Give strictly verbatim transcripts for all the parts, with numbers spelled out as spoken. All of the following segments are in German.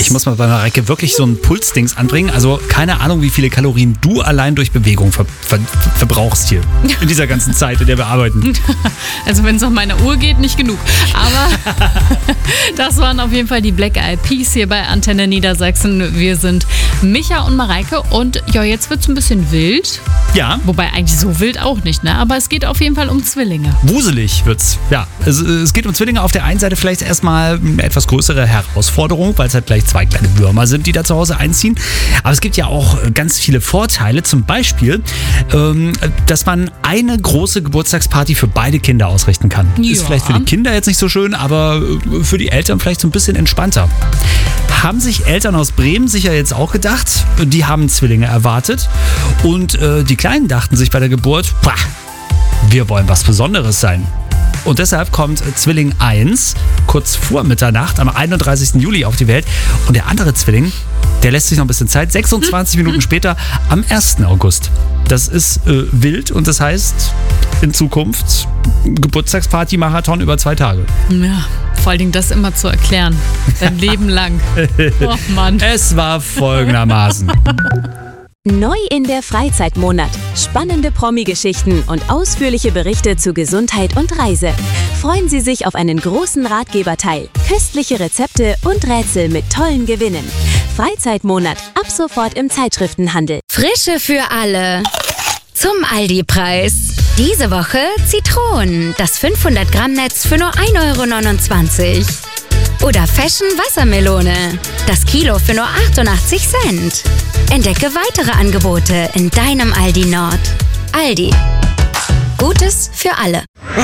Ich muss mal bei Mareike wirklich so ein Pulsdings anbringen. Also keine Ahnung, wie viele Kalorien du allein durch Bewegung ver ver verbrauchst hier. In dieser ganzen Zeit, in der wir arbeiten. Also wenn es nach meiner Uhr geht, nicht genug. Aber das waren auf jeden Fall die Black Eyed Peas hier bei Antenne Niedersachsen. Wir sind Micha und Mareike und ja, jetzt wird es ein bisschen wild. Ja. Wobei eigentlich so wild auch nicht, ne? Aber es geht auf jeden Fall um Zwillinge. Wuselig wird's. Ja, es, es geht um Zwillinge. Auf der einen Seite vielleicht erstmal eine etwas größere Herausforderung, weil es halt gleich zwei kleine Würmer sind, die da zu Hause einziehen. Aber es gibt ja auch ganz viele Vorteile. Zum Beispiel, ähm, dass man eine große Geburtstagsparty für beide Kinder ausrichten kann. Ja. Ist vielleicht für die Kinder jetzt nicht so schön, aber für die Eltern vielleicht so ein bisschen entspannter. Haben sich Eltern aus Bremen sicher jetzt auch gedacht. Die haben Zwillinge erwartet. Und äh, die Kleinen dachten sich bei der Geburt, pah, wir wollen was Besonderes sein. Und deshalb kommt Zwilling eins kurz vor Mitternacht am einunddreißigsten Juli auf die Welt. Und der andere Zwilling, der lässt sich noch ein bisschen Zeit, sechsundzwanzig Minuten später am ersten August. Das ist äh, wild und das heißt in Zukunft Geburtstagsparty-Marathon über zwei Tage. Ja, vor allen Dingen das immer zu erklären. Dein Leben lang. Oh Mann. Es war folgendermaßen. Neu in der Freizeitmonat. Spannende Promi-Geschichten und ausführliche Berichte zu Gesundheit und Reise. Freuen Sie sich auf einen großen Ratgeberteil, köstliche Rezepte und Rätsel mit tollen Gewinnen. Freizeitmonat, ab sofort im Zeitschriftenhandel. Frische für alle. Zum Aldi-Preis. Diese Woche Zitronen, das fünfhundert Gramm Netz für nur ein Euro neunundzwanzig. Oder Fashion Wassermelone, das Kilo für nur achtundachtzig Cent. Entdecke weitere Angebote in deinem Aldi Nord. Aldi. Gutes für alle.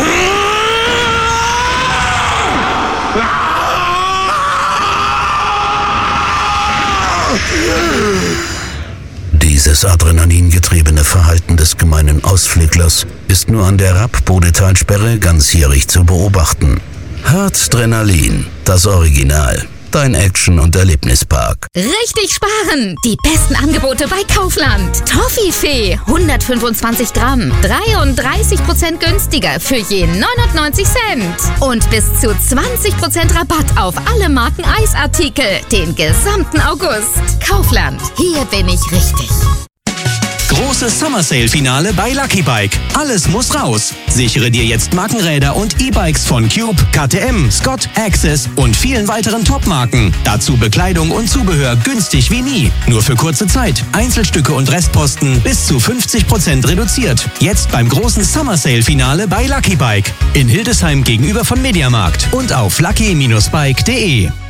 Dieses adrenalingetriebene Verhalten des gemeinen Ausflüglers ist nur an der Rapp-Bodetalsperre ganzjährig zu beobachten. Hartdrenalin, das Original. Dein Action- und Erlebnispark. Richtig sparen! Die besten Angebote bei Kaufland. Toffifee, hundertfünfundzwanzig Gramm, dreiunddreißig Prozent günstiger für je neunundneunzig Cent. Und bis zu zwanzig Prozent Rabatt auf alle Marken Eisartikel den gesamten August. Kaufland, hier bin ich richtig. Großes Summer Sale Finale bei Lucky Bike. Alles muss raus. Sichere dir jetzt Markenräder und E-Bikes von Cube, K T M, Scott, Access und vielen weiteren Top-Marken. Dazu Bekleidung und Zubehör günstig wie nie. Nur für kurze Zeit. Einzelstücke und Restposten bis zu fünfzig Prozent reduziert. Jetzt beim großen Summer Sale Finale bei Lucky Bike. In Hildesheim gegenüber von Mediamarkt und auf lucky Bindestrich bike punkt de.